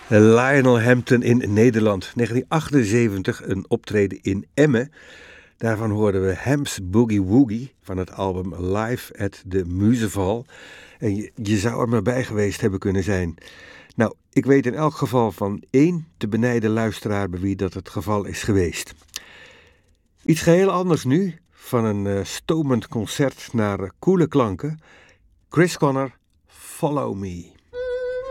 Lionel Hampton in Nederland, 1978, een optreden in Emmen. Daarvan hoorden we Ham's Boogie Woogie van het album Live at the Muzeval. En je zou er maar bij geweest hebben kunnen zijn. Nou, ik weet in elk geval van één te benijden luisteraar bij wie dat het geval is geweest. Iets geheel anders nu, van een stomend concert naar koele klanken. Chris Connor, Follow Me.